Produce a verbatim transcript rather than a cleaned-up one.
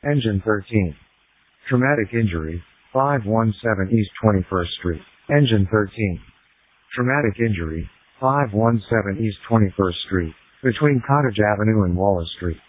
Engine thirteen. Traumatic injury, five one seven East twenty-first Street. Engine thirteen. Traumatic injury, five one seven East twenty-first Street, between Cottage Avenue and Wallace Street.